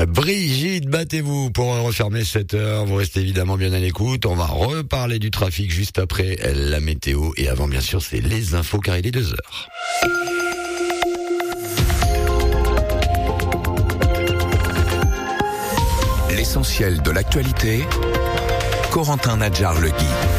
Brigitte, battez-vous pour refermer cette heure. Vous restez évidemment bien à l'écoute. On va reparler du trafic juste après la météo. Et avant, bien sûr, c'est les infos car il est 2h. L'essentiel de l'actualité, Corentin Nadjar-Legui.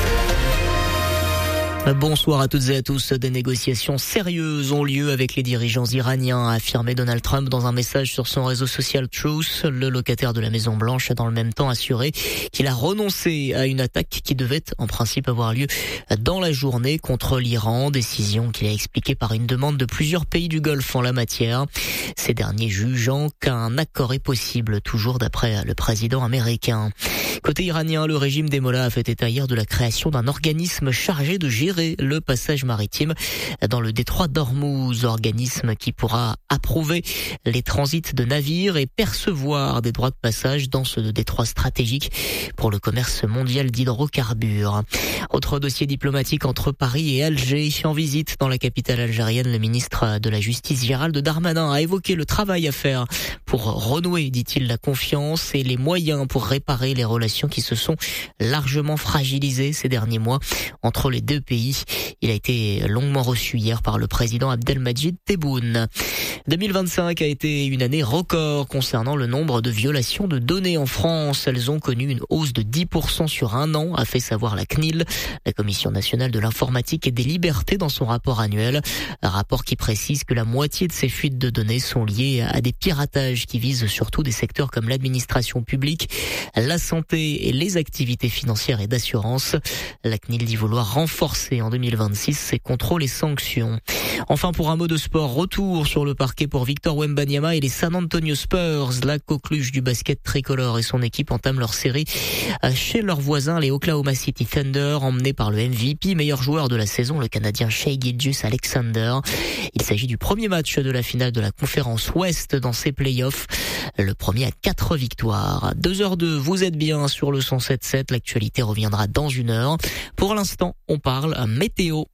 Bonsoir à toutes et à tous. Des négociations sérieuses ont lieu avec les dirigeants iraniens, a affirmé Donald Trump dans un message sur son réseau social Truth. Le locataire de la Maison Blanche a dans le même temps assuré qu'il a renoncé à une attaque qui devait en principe avoir lieu dans la journée contre l'Iran, décision qu'il a expliquée par une demande de plusieurs pays du Golfe en la matière. Ces derniers jugeant qu'un accord est possible, toujours d'après le président américain. Côté iranien, le régime des Mollahs a fait état hier de la création d'un organisme chargé de gérer le passage maritime dans le détroit d'Ormuz, organisme qui pourra approuver les transits de navires et percevoir des droits de passage dans ce détroit stratégique pour le commerce mondial d'hydrocarbures. Autre dossier diplomatique entre Paris et Alger. En visite dans la capitale algérienne, le ministre de la Justice Gérald Darmanin a évoqué le travail à faire pour renouer, dit-il, la confiance et les moyens pour réparer les relations qui se sont largement fragilisées ces derniers mois entre les deux pays. Il a été longuement reçu hier par le président Abdelmadjid Tebboune. 2025 a été une année record concernant le nombre de violations de données en France. Elles ont connu une hausse de 10% sur un an, a fait savoir la CNIL, la Commission nationale de l'informatique et des libertés, dans son rapport annuel. Un rapport qui précise que la moitié de ces fuites de données sont liées à des piratages qui visent surtout des secteurs comme l'administration publique, la santé et les activités financières et d'assurance. La CNIL dit vouloir renforcer en 2026 ses contrôles et sanctions. Enfin, pour un mot de sport, retour sur le parquet pour Victor Wembanyama et les San Antonio Spurs. La coqueluche du basket tricolore et son équipe entament leur série chez leurs voisins, les Oklahoma City Thunder, emmenés par le MVP, meilleur joueur de la saison, le Canadien Shai Gilgeous-Alexander. Il s'agit du premier match de la finale de la conférence Ouest dans ces playoffs. Le premier à 4 victoires. 2h02, vous êtes bien sur le 107.7. L'actualité reviendra dans une heure. Pour l'instant, on parle météo.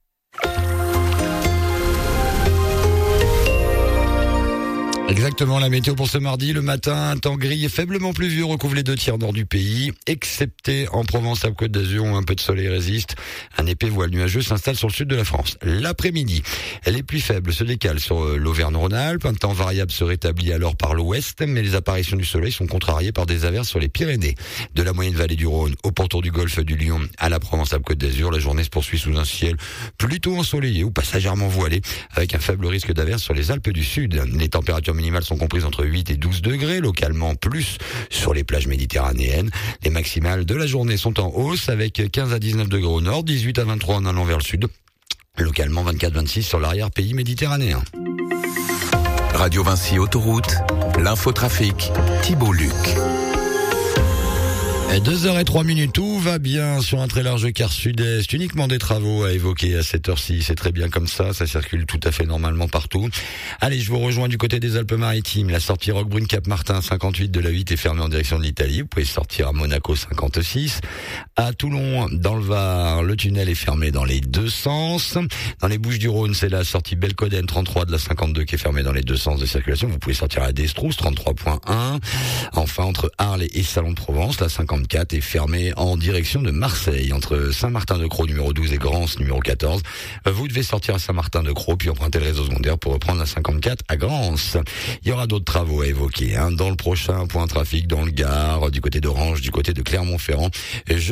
Exactement, la météo pour ce mardi. Le matin, un temps gris et faiblement pluvieux recouvre les 2 tiers nord du pays, excepté en Provence-Alpes-Côte d'Azur où un peu de soleil résiste. Un épais voile nuageux s'installe sur le sud de la France. L'après-midi, les pluies faibles se décalent sur l'Auvergne-Rhône-Alpes. Un temps variable se rétablit alors par l'ouest, mais les apparitions du soleil sont contrariées par des averses sur les Pyrénées. De la moyenne vallée du Rhône au pourtour du golfe du Lion à la Provence-Alpes-Côte d'Azur, la journée se poursuit sous un ciel plutôt ensoleillé ou passagèrement voilé, avec un faible risque d'averses sur les Alpes du Sud. Les températures minimales sont comprises entre 8 et 12 degrés, localement plus sur les plages méditerranéennes. Les maximales de la journée sont en hausse avec 15 à 19 degrés au nord, 18 à 23 en allant vers le sud, localement 24-26 sur l'arrière-pays méditerranéen. Radio Vinci Autoroute, l'infotrafic, Thibault Luc. 2h03, tout va bien sur un très large quart sud-est, uniquement des travaux à évoquer à cette heure-ci, c'est très bien comme ça circule tout à fait normalement partout. Allez, je vous rejoins du côté des Alpes-Maritimes, la sortie Roquebrune-Cap-Martin 58 de la 8 est fermée en direction de l'Italie, vous pouvez sortir à Monaco 56, à Toulon dans le Var, le tunnel est fermé dans les deux sens, dans les Bouches-du-Rhône c'est la sortie Belcoden 33 de la 52 qui est fermée dans les deux sens de circulation, vous pouvez sortir à Destrousse 33.1, enfin entre Arles et Salon de Provence, la 54 est fermé en direction de Marseille, entre Saint-Martin-de-Croix numéro 12 et Grance numéro 14. Vous devez sortir à Saint-Martin-de-Croix puis emprunter le réseau secondaire pour reprendre la 54 à Grance. Il y aura d'autres travaux à évoquer dans le prochain point trafic dans le Gard, du côté d'Orange, du côté de Clermont-Ferrand.